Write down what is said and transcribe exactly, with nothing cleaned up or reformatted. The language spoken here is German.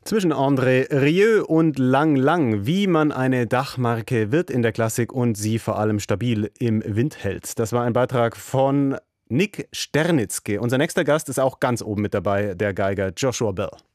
Zwischen André Rieu und Lang Lang, wie man eine Dachmarke wird in der Klassik und sie vor allem stabil im Wind hält. Das war ein Beitrag von Nick Sternitzky. Unser nächster Gast ist auch ganz oben mit dabei, der Geiger Joshua Bell.